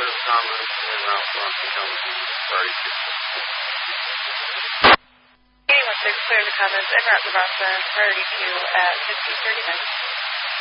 clear the comments, and then I'll become party. 81-6, clear the comments, and route the Boston, priority 2 at 15:39.